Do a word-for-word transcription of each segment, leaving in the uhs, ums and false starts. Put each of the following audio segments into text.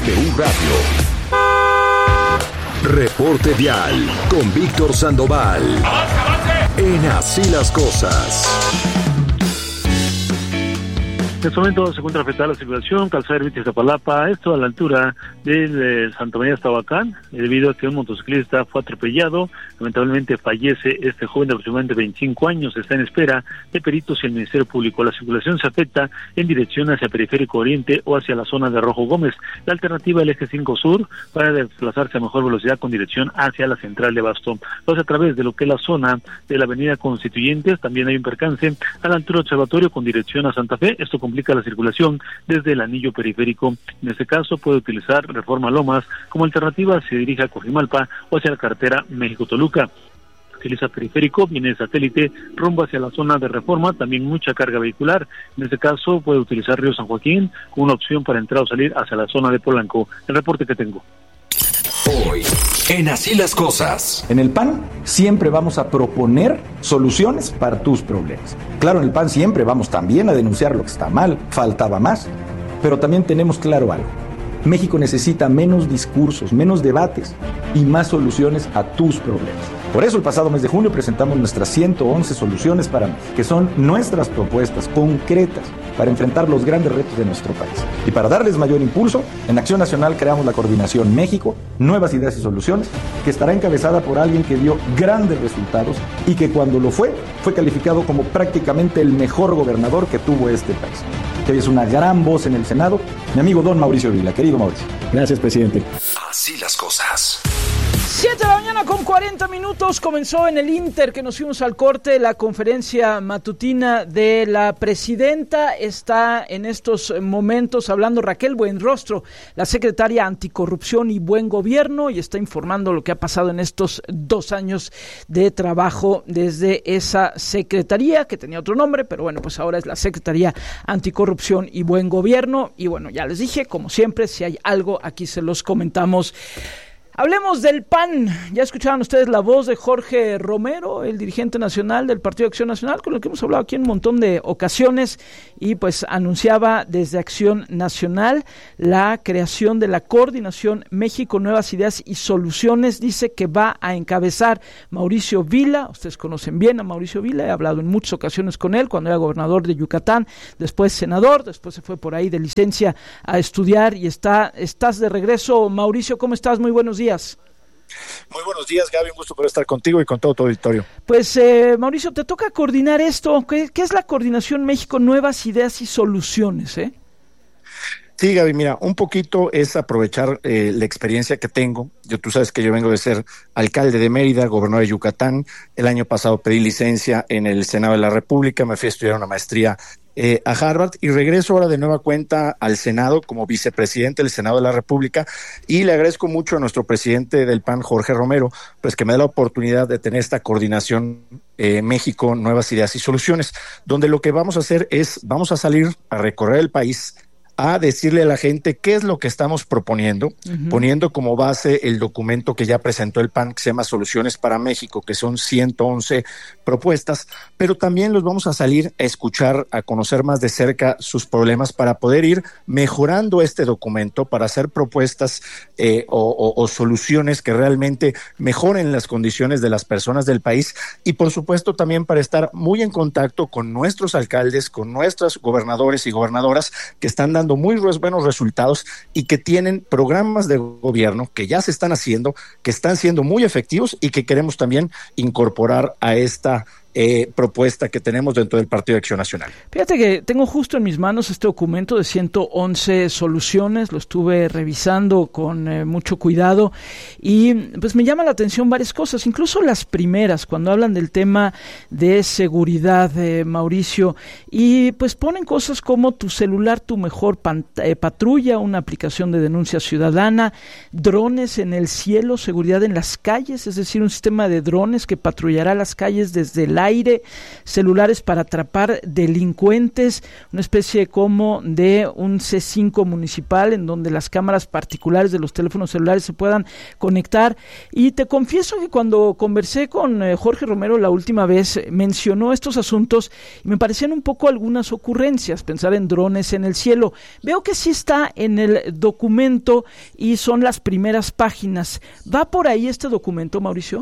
W Radio. Reporte Vial con Víctor Sandoval. ¡Avance, avance! En Así las Cosas. En este momento se encuentra afectada la circulación, calzada Ermita Iztapalapa, esto a la altura de eh, Santa María Tabacán, eh, debido a que un motociclista fue atropellado. Lamentablemente fallece este joven de aproximadamente veinticinco años, está en espera de peritos y el Ministerio Público. La circulación se afecta en dirección hacia Periférico Oriente o hacia la zona de Rojo Gómez. La alternativa el eje cinco Sur para desplazarse a mejor velocidad con dirección hacia la central de Abasto. Pues a través de lo que es la zona de la avenida Constituyentes también hay un percance a la altura del Observatorio con dirección a Santa Fe. Esto complica la circulación desde el anillo periférico. En este caso puede utilizar Reforma Lomas como alternativa si se dirige a Cojimalpa o hacia la carretera México-Toluca. Utiliza periférico, viene de Satélite, rumbo hacia la zona de Reforma, también mucha carga vehicular. En este caso puede utilizar Río San Joaquín como una opción para entrar o salir hacia la zona de Polanco. El reporte que tengo. Hoy, en Así las Cosas. En el P A N siempre vamos a proponer soluciones para tus problemas. Claro, en el P A N siempre vamos también a denunciar lo que está mal, faltaba más, pero también tenemos claro algo. México necesita menos discursos, menos debates y más soluciones a tus problemas. Por eso el pasado mes de junio presentamos nuestras ciento once soluciones para México, que son nuestras propuestas concretas para enfrentar los grandes retos de nuestro país. Y para darles mayor impulso, en Acción Nacional creamos la Coordinación México, Nuevas Ideas y Soluciones, que estará encabezada por alguien que dio grandes resultados y que cuando lo fue, fue calificado como prácticamente el mejor gobernador que tuvo este país. Que hoy es una gran voz en el Senado, mi amigo don Mauricio Vila. Querido Mauricio. Gracias, presidente. Así las cosas. siete de la mañana con cuarenta minutos, comenzó en el Inter que nos fuimos al corte la conferencia matutina de la presidenta. Está en estos momentos hablando Raquel Buenrostro, la secretaria Anticorrupción y Buen Gobierno, y está informando lo que ha pasado en estos dos años de trabajo desde esa secretaría, que tenía otro nombre, pero bueno, pues ahora es la Secretaría Anticorrupción y Buen Gobierno. Y bueno, ya les dije, como siempre, si hay algo, aquí se los comentamos. Hablemos del P A N. Ya escucharon ustedes la voz de Jorge Romero, el dirigente nacional del Partido de Acción Nacional, con el que hemos hablado aquí en un montón de ocasiones, y pues anunciaba desde Acción Nacional la creación de la Coordinación México Nuevas Ideas y Soluciones. Dice que va a encabezar Mauricio Vila. Ustedes conocen bien a Mauricio Vila, he hablado en muchas ocasiones con él, cuando era gobernador de Yucatán, después senador, después se fue por ahí de licencia a estudiar y está, estás de regreso. Mauricio, ¿cómo estás? Muy buenos días. Muy buenos días, Gaby, un gusto poder estar contigo y con todo tu auditorio. Pues, eh, Mauricio, te toca coordinar esto. ¿Qué, qué es la Coordinación México Nuevas Ideas y Soluciones, eh? Sí, Gaby, mira, un poquito es aprovechar eh, la experiencia que tengo. Yo, tú sabes que yo vengo de ser alcalde de Mérida, gobernador de Yucatán. El año pasado pedí licencia en el Senado de la República, me fui a estudiar una maestría Eh, a Harvard y regreso ahora de nueva cuenta al Senado como vicepresidente del Senado de la República, y le agradezco mucho a nuestro presidente del P A N, Jorge Romero, pues que me da la oportunidad de tener esta coordinación eh, México, Nuevas Ideas y Soluciones, donde lo que vamos a hacer es, vamos a salir a recorrer el país, a decirle a la gente qué es lo que estamos proponiendo, uh-huh. poniendo como base el documento que ya presentó el P A N, que se llama Soluciones para México, que son ciento once propuestas, pero también los vamos a salir a escuchar, a conocer más de cerca sus problemas para poder ir mejorando este documento, para hacer propuestas eh, o, o, o soluciones que realmente mejoren las condiciones de las personas del país, y por supuesto también para estar muy en contacto con nuestros alcaldes, con nuestros gobernadores y gobernadoras que están dando muy buenos resultados y que tienen programas de gobierno que ya se están haciendo, que están siendo muy efectivos y que queremos también incorporar a esta Eh, propuesta que tenemos dentro del Partido de Acción Nacional. Fíjate que tengo justo en mis manos este documento de ciento once soluciones, lo estuve revisando con eh, mucho cuidado y pues me llama la atención varias cosas, incluso las primeras, cuando hablan del tema de seguridad, eh, Mauricio, y pues ponen cosas como tu celular, tu mejor pant- eh, patrulla, una aplicación de denuncia ciudadana, drones en el cielo, seguridad en las calles, es decir, un sistema de drones que patrullará las calles desde el al aire, celulares para atrapar delincuentes, una especie como de un C cinco municipal en donde las cámaras particulares de los teléfonos celulares se puedan conectar. Y te confieso que cuando conversé con eh, Jorge Romero la última vez, mencionó estos asuntos y me parecían un poco algunas ocurrencias, pensar en drones en el cielo. Veo que sí está en el documento y son las primeras páginas. ¿Va por ahí este documento, Mauricio?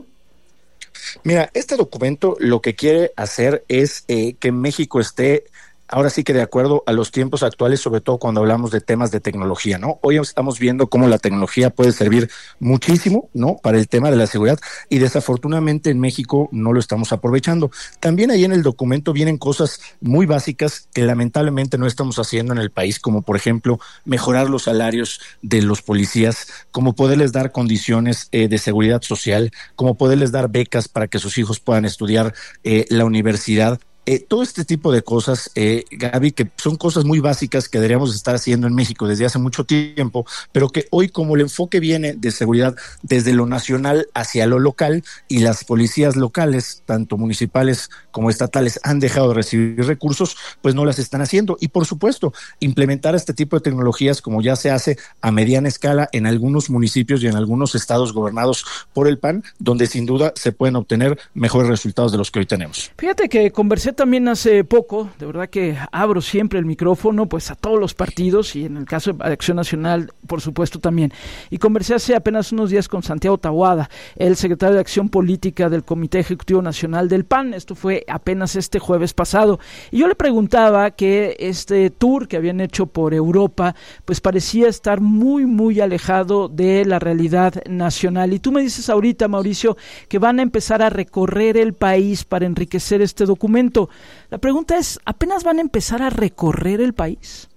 Mira, este documento lo que quiere hacer es eh, que México esté ahora sí que de acuerdo a los tiempos actuales, sobre todo cuando hablamos de temas de tecnología, ¿no? Hoy estamos viendo cómo la tecnología puede servir muchísimo, ¿no?, para el tema de la seguridad, y desafortunadamente en México no lo estamos aprovechando. También ahí en el documento vienen cosas muy básicas que lamentablemente no estamos haciendo en el país, como por ejemplo mejorar los salarios de los policías, como poderles dar condiciones eh, de seguridad social, como poderles dar becas para que sus hijos puedan estudiar eh, la universidad. Eh, todo este tipo de cosas, eh, Gaby, que son cosas muy básicas que deberíamos estar haciendo en México desde hace mucho tiempo, pero que hoy, como el enfoque viene de seguridad desde lo nacional hacia lo local, y las policías locales, tanto municipales como estatales, han dejado de recibir recursos, pues no las están haciendo. Y por supuesto, implementar este tipo de tecnologías como ya se hace a mediana escala en algunos municipios y en algunos estados gobernados por el P A N, donde sin duda se pueden obtener mejores resultados de los que hoy tenemos. Fíjate que conversé también hace poco, de verdad que abro siempre el micrófono pues a todos los partidos, y en el caso de Acción Nacional por supuesto también, y conversé hace apenas unos días con Santiago Taboada, el secretario de Acción Política del Comité Ejecutivo Nacional del P A N. Esto fue apenas este jueves pasado, y yo le preguntaba que este tour que habían hecho por Europa pues parecía estar muy muy alejado de la realidad nacional, y tú me dices ahorita, Mauricio, que van a empezar a recorrer el país para enriquecer este documento. La pregunta es, ¿apenas van a empezar a recorrer el país?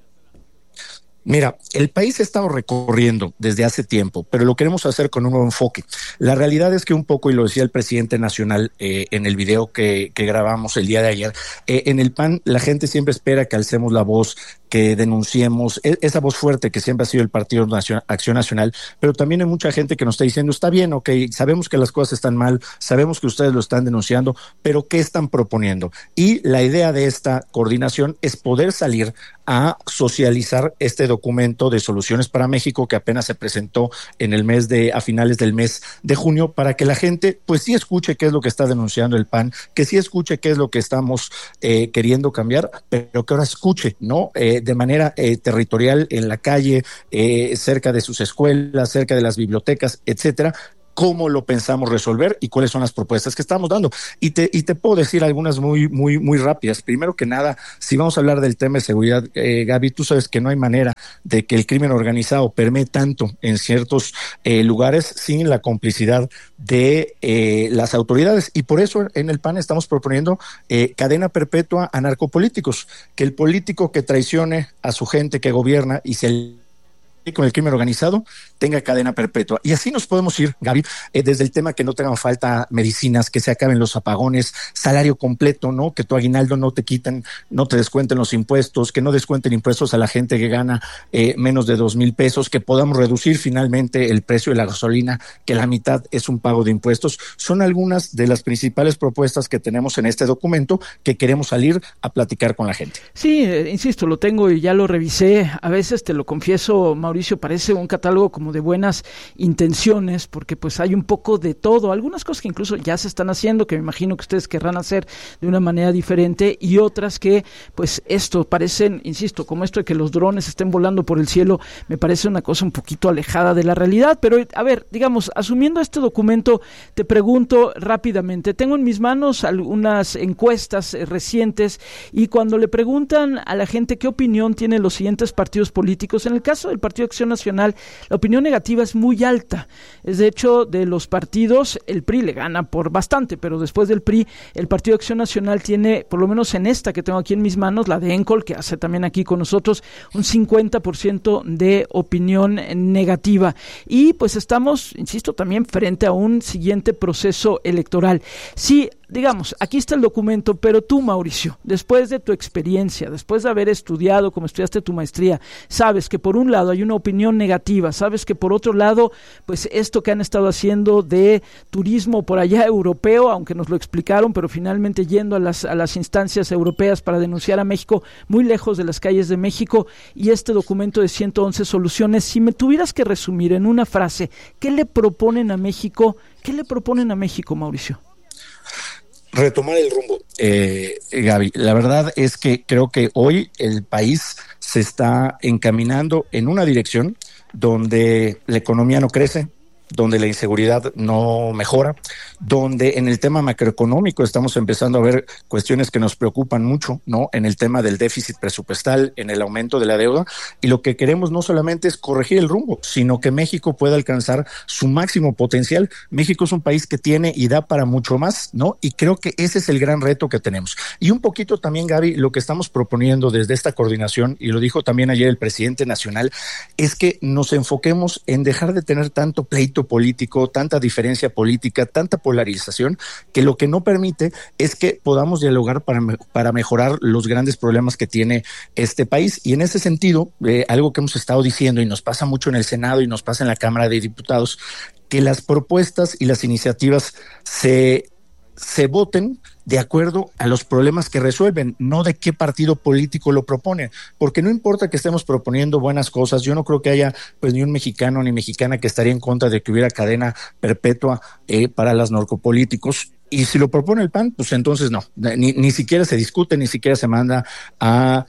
Mira, el país ha estado recorriendo desde hace tiempo, pero lo queremos hacer con un nuevo enfoque. La realidad es que un poco, y lo decía el presidente nacional eh, en el video que, que grabamos el día de ayer, eh, en el P A N la gente siempre espera que alcemos la voz, que denunciemos, esa voz fuerte que siempre ha sido el Partido Nacional, Acción Nacional, pero también hay mucha gente que nos está diciendo, está bien, ok, sabemos que las cosas están mal, sabemos que ustedes lo están denunciando, pero ¿qué están proponiendo? Y la idea de esta coordinación es poder salir a socializar este documento de Soluciones para México, que apenas se presentó en el mes de, a finales del mes de junio, para que la gente pues sí escuche qué es lo que está denunciando el P A N, que sí escuche qué es lo que estamos eh, queriendo cambiar, pero que ahora escuche, ¿no? Eh, de manera eh, territorial, en la calle, eh, cerca de sus escuelas, cerca de las bibliotecas, etcétera, cómo lo pensamos resolver y cuáles son las propuestas que estamos dando. Y te, y te puedo decir algunas muy, muy, muy rápidas. Primero que nada, si vamos a hablar del tema de seguridad, eh, Gaby, tú sabes que no hay manera de que el crimen organizado permee tanto en ciertos eh, lugares sin la complicidad de eh, las autoridades. Y por eso en el P A N estamos proponiendo eh, cadena perpetua a narcopolíticos, que el político que traicione a su gente que gobierna y se con el crimen organizado tenga cadena perpetua. Y así nos podemos ir, Gaby, eh, desde el tema que no tengan falta medicinas, que se acaben los apagones, salario completo, ¿no? Que tu aguinaldo no te quiten, no te descuenten los impuestos, que no descuenten impuestos a la gente que gana eh, menos de dos mil pesos, que podamos reducir finalmente el precio de la gasolina, que la mitad es un pago de impuestos. Son algunas de las principales propuestas que tenemos en este documento que queremos salir a platicar con la gente. Sí, eh, insisto, lo tengo y ya lo revisé. A veces, te lo confieso, Mauricio, parece un catálogo como de buenas intenciones, porque pues hay un poco de todo, algunas cosas que incluso ya se están haciendo, que me imagino que ustedes querrán hacer de una manera diferente, y otras que pues esto parecen, insisto, como esto de que los drones estén volando por el cielo, me parece una cosa un poquito alejada de la realidad. Pero a ver, digamos, asumiendo este documento, te pregunto rápidamente, tengo en mis manos algunas encuestas recientes, y cuando le preguntan a la gente qué opinión tienen los siguientes partidos políticos, en el caso del Partido Acción Nacional, la opinión negativa es muy alta. Es de hecho, de los partidos, el P R I le gana por bastante, pero después del P R I, el Partido Acción Nacional tiene, por lo menos en esta que tengo aquí en mis manos, la de Encol, que hace también aquí con nosotros, un cincuenta por ciento de opinión negativa. Y pues estamos, insisto, también frente a un siguiente proceso electoral. Si digamos, aquí está el documento, pero tú, Mauricio, después de tu experiencia, después de haber estudiado como estudiaste tu maestría, sabes que por un lado hay una opinión negativa, sabes que por otro lado, pues esto que han estado haciendo de turismo por allá europeo, aunque nos lo explicaron, pero finalmente yendo a las, a las instancias europeas para denunciar a México, muy lejos de las calles de México, y este documento de ciento once soluciones, si me tuvieras que resumir en una frase, ¿qué le proponen a México? ¿Qué le proponen a México, Mauricio? Retomar el rumbo, eh, Gaby. La verdad es que creo que hoy el país se está encaminando en una dirección donde la economía no crece, donde la inseguridad no mejora, donde en el tema macroeconómico estamos empezando a ver cuestiones que nos preocupan mucho, ¿no? En el tema del déficit presupuestal, en el aumento de la deuda, y lo que queremos no solamente es corregir el rumbo, sino que México pueda alcanzar su máximo potencial. México es un país que tiene y da para mucho más, ¿no? Y creo que ese es el gran reto que tenemos. Y un poquito también, Gaby, lo que estamos proponiendo desde esta coordinación, y lo dijo también ayer el presidente nacional, es que nos enfoquemos en dejar de tener tanto pleito político, tanta diferencia política, tanta polarización, que lo que no permite es que podamos dialogar para, para mejorar los grandes problemas que tiene este país. Y en ese sentido, eh, algo que hemos estado diciendo y nos pasa mucho en el Senado y nos pasa en la Cámara de Diputados, que las propuestas y las iniciativas se, se voten de acuerdo a los problemas que resuelven, no de qué partido político lo propone, porque no importa que estemos proponiendo buenas cosas, yo no creo que haya pues ni un mexicano ni mexicana que estaría en contra de que hubiera cadena perpetua eh, para los narcopolíticos. Y si lo propone el P A N, pues entonces no, ni, ni siquiera se discute, ni siquiera se manda a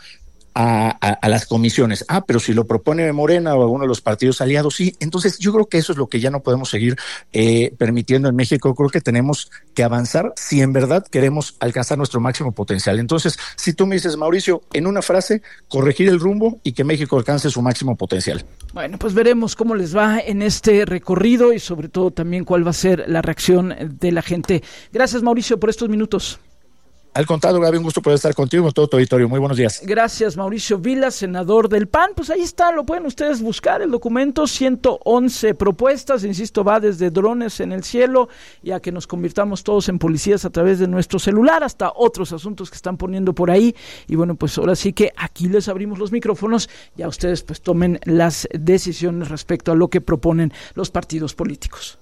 A, a, a las comisiones. Ah, pero si lo propone Morena o alguno de los partidos aliados, sí. Entonces yo creo que eso es lo que ya no podemos seguir eh, permitiendo en México. Creo que tenemos que avanzar si en verdad queremos alcanzar nuestro máximo potencial. Entonces, si tú me dices, Mauricio, en una frase, corregir el rumbo y que México alcance su máximo potencial. Bueno, pues veremos cómo les va en este recorrido y sobre todo también cuál va a ser la reacción de la gente. Gracias, Mauricio, por estos minutos. Al contrario, Gaby, un gusto poder estar contigo con todo tu auditorio. Muy buenos días. Gracias, Mauricio Vila, senador del P A N. Pues ahí está, lo pueden ustedes buscar, el documento, ciento once propuestas, insisto, va desde drones en el cielo y a que nos convirtamos todos en policías a través de nuestro celular, hasta otros asuntos que están poniendo por ahí. Y bueno, pues ahora sí que aquí les abrimos los micrófonos y a ustedes pues tomen las decisiones respecto a lo que proponen los partidos políticos.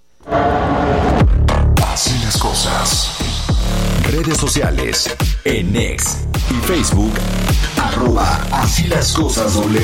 Así las cosas. Redes sociales, en X y Facebook, arroba Así las cosas W.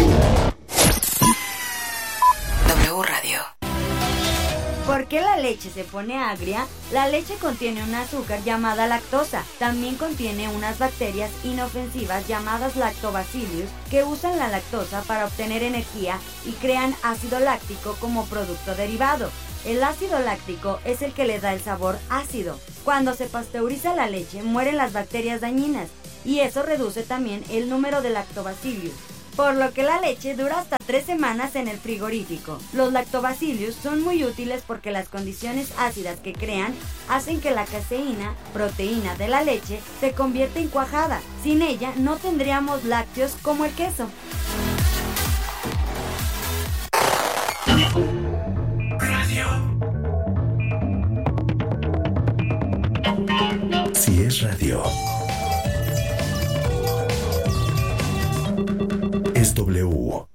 W Radio. ¿Por qué la leche se pone agria? La leche contiene un azúcar llamada lactosa. También contiene unas bacterias inofensivas llamadas lactobacillus que usan la lactosa para obtener energía y crean ácido láctico como producto derivado. El ácido láctico es el que le da el sabor ácido. Cuando se pasteuriza la leche, mueren las bacterias dañinas y eso reduce también el número de lactobacillus, por lo que la leche dura hasta tres semanas en el frigorífico. Los lactobacillus son muy útiles porque las condiciones ácidas que crean hacen que la caseína, proteína de la leche, se convierta en cuajada. Sin ella no tendríamos lácteos como el queso. Radio. Si es radio, es W.